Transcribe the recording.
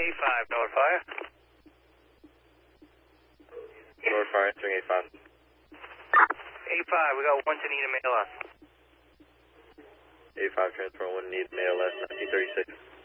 A5, North Fire. North Fire, answering A5. A5, we got one to need a mail on. A5, transfer 1, need mail S 1936.